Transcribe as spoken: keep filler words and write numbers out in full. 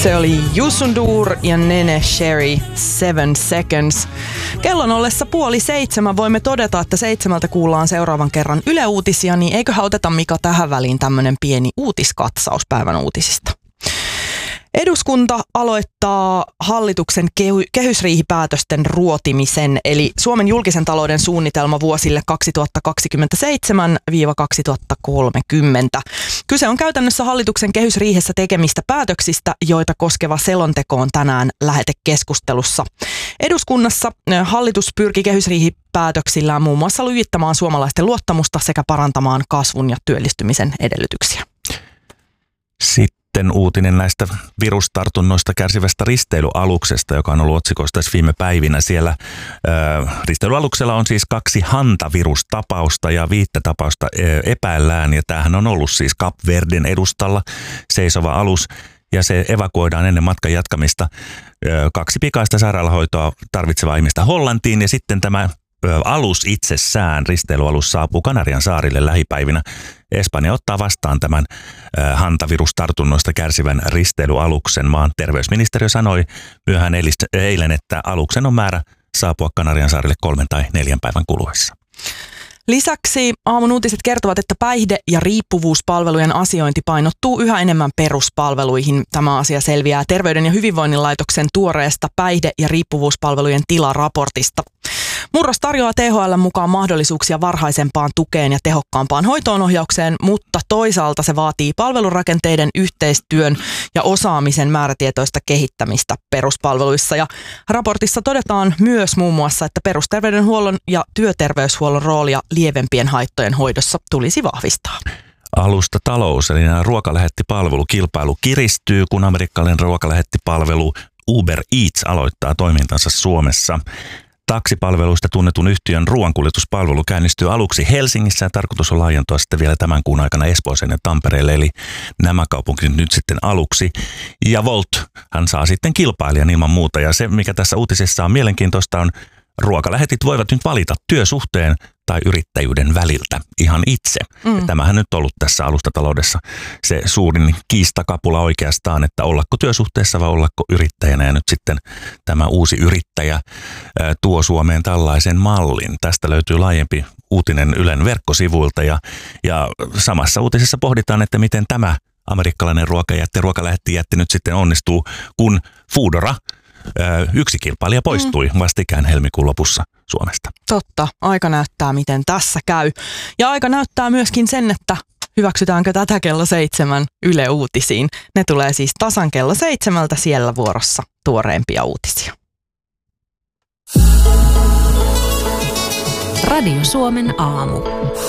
Se oli Yusundur ja Nene Sherry, Seven Seconds. Kellon ollessa puoli seitsemän voimme todeta, että seitsemältä kuullaan seuraavan kerran Yle Uutisia, niin eiköhän oteta Mika tähän väliin tämmönen pieni uutiskatsaus päivän uutisista. Eduskunta aloittaa hallituksen kehysriihipäätösten ruotimisen, eli Suomen julkisen talouden suunnitelma vuosille kaksituhattakaksikymmentäseitsemän kaksituhattakolmekymmentä. Kyse on käytännössä hallituksen kehysriihessä tekemistä päätöksistä, joita koskeva selonteko on tänään lähetekeskustelussa. Eduskunnassa hallitus pyrki kehysriihipäätöksillään muun muassa lujittamaan suomalaisten luottamusta sekä parantamaan kasvun ja työllistymisen edellytyksiä. Sitten uutinen näistä virustartunnoista kärsivästä risteilyaluksesta, joka on ollut otsikoissa tässä viime päivinä. Siellä ö, risteilyaluksella on siis kaksi hantavirustapausta ja viittä tapausta ö, epäillään. Ja tämähän on ollut siis Kap Verden edustalla seisova alus ja se evakuoidaan ennen matkan jatkamista ö, kaksi pikaista sairaalahoitoa tarvitsevaa ihmistä Hollantiin ja sitten tämä alus itsessään, risteilyalus, saapuu Kanarian saarille lähipäivinä. Espanja ottaa vastaan tämän hantavirustartunnoista kärsivän risteilyaluksen. Maan terveysministeriö sanoi myöhään eilen, että aluksen on määrä saapua Kanarian saarille kolmen tai neljän päivän kuluessa. Lisäksi aamun uutiset kertovat, että päihde- ja riippuvuuspalvelujen asiointi painottuu yhä enemmän peruspalveluihin. Tämä asia selviää Terveyden ja hyvinvoinnin laitoksen tuoreesta päihde- ja riippuvuuspalvelujen tilaraportista. Murros tarjoaa T H L:n mukaan mahdollisuuksia varhaisempaan tukeen ja tehokkaampaan hoitoonohjaukseen, mutta toisaalta se vaatii palvelurakenteiden yhteistyön ja osaamisen määrätietoista kehittämistä peruspalveluissa. Ja raportissa todetaan myös muun muassa, että perusterveydenhuollon ja työterveyshuollon roolia lievempien haittojen hoidossa tulisi vahvistaa. Alustatalous, eli ruokalähettipalvelukilpailu kiristyy, kun amerikkalainen ruokalähettipalvelu Uber Eats aloittaa toimintansa Suomessa. Taksipalveluista tunnetun yhtiön ruoankuljetuspalvelu käynnistyy aluksi Helsingissä ja tarkoitus on laajentua sitten vielä tämän kuun aikana Espooseen ja Tampereelle, eli nämä kaupungit nyt sitten aluksi. Ja Volt, hän saa sitten kilpailijan ilman muuta ja se mikä tässä uutisessa on mielenkiintoista on, ruokalähetit voivat nyt valita työsuhteen tai yrittäjyyden väliltä ihan itse. Mm. Ja tämähän nyt on ollut tässä alustataloudessa se suurin kiistakapula oikeastaan, että ollako työsuhteessa vai ollako yrittäjänä. Ja nyt sitten tämä uusi yrittäjä ää, tuo Suomeen tällaisen mallin. Tästä löytyy laajempi uutinen Ylen verkkosivuilta ja, ja samassa uutisessa pohditaan, että miten tämä amerikkalainen ruokajätti, ruokalähettijätti nyt sitten onnistuu, kun Foodora, yksi kilpailija poistui mm. vastikään helmikuun lopussa Suomesta. Totta. Aika näyttää, miten tässä käy. Ja aika näyttää myöskin sen, että hyväksytäänkö tätä kello seitsemän Yle Uutisiin. Ne tulee siis tasan kello seitsemältä siellä vuorossa tuoreempia uutisia. Radio Suomen aamu.